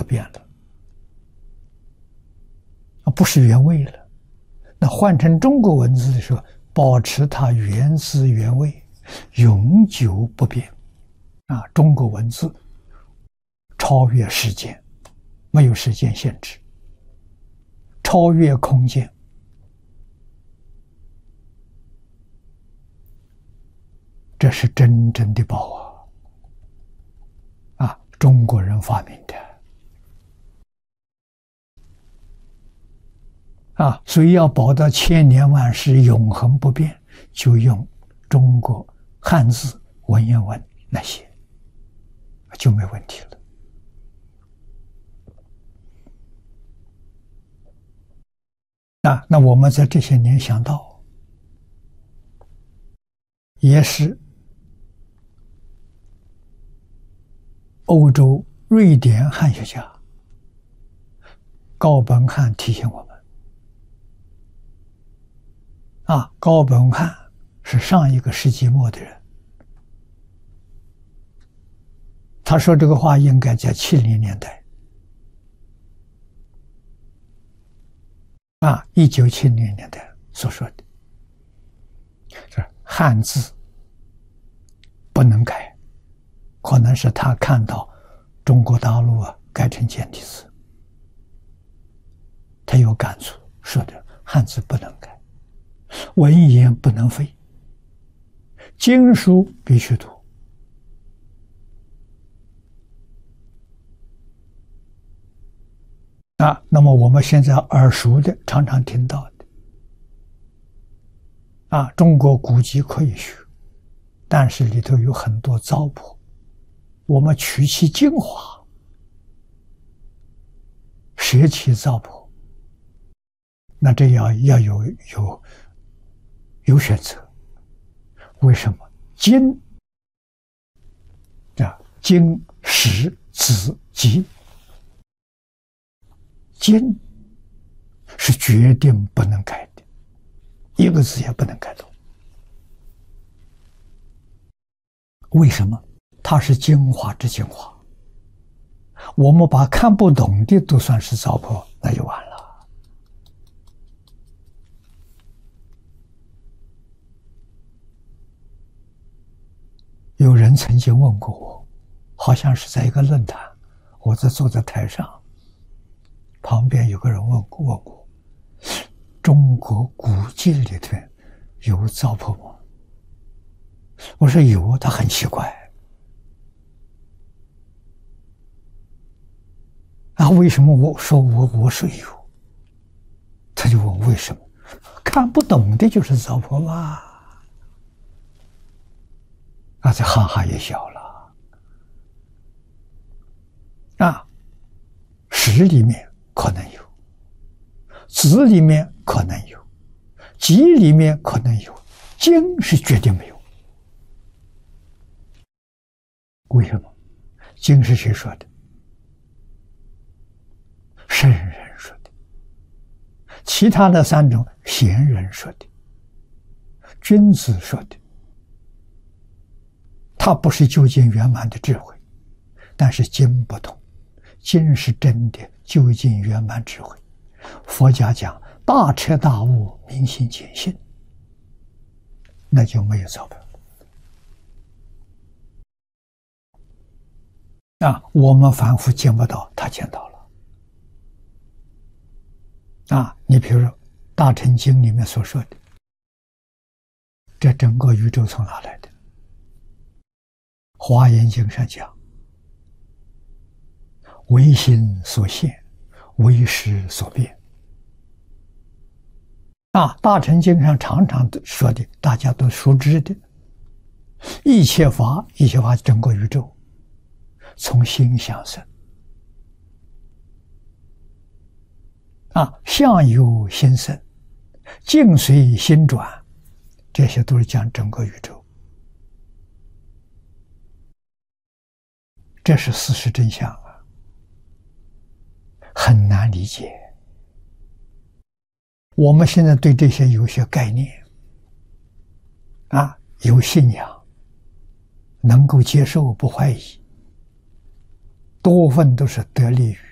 变了，不是原味了。那换成中国文字的时候，保持它原汁原味，永久不变。中国文字超越时间，没有时间限制，超越空间。这是真正的宝中国人发明的所以要保到千年万世永恒不变，就用中国汉字文言文来写，就没问题了。那我们在这些年想到，也是欧洲瑞典汉学家高本汉提醒我们高本汉是上一个世纪末的人，他说这个话应该在70年代1970年代所说的，是汉字不能改，可能是他看到中国大陆改成简体字，他有感触，说的汉字不能改，文言不能废，经书必须读。那么我们现在耳熟的，常常听到的中国古籍可以学，但是里头有很多糟粕，我们取其精华，舍其糟粕，那这要有选择。为什么？经经史子集，经是决定不能改的，一个字也不能改动。为什么？它是精华之精华，我们把看不懂的都算是糟粕，那就完了。有人曾经问过我，好像是在一个论坛，我坐在台上，旁边有个人问我，中国古籍里头有糟粕吗？我说有，他很奇怪为什么我说有？他就问为什么？看不懂的就是糟粕嘛。这哈哈也笑了史里面可能有，子里面可能有，集里面可能有，经是绝对没有。为什么？经是谁说的？圣人说的，其他的3种贤人说的，君子说的。它不是究竟圆满的智慧，但是经不同，经是真的究竟圆满智慧。佛家讲大彻大悟，明心见性，那就没有糟粕。我们凡夫见不到，他见到了。你比如说《大乘经》里面所说的，这整个宇宙从哪来的？华严经上讲，唯心所现，唯识所变。大乘经上常常说的，大家都熟知的，一切法整个宇宙从心想生。相由心生，境随心转，这些都是讲整个宇宙。这是事实真相很难理解。我们现在对这些有些概念有信仰，能够接受不怀疑，多份都是得利于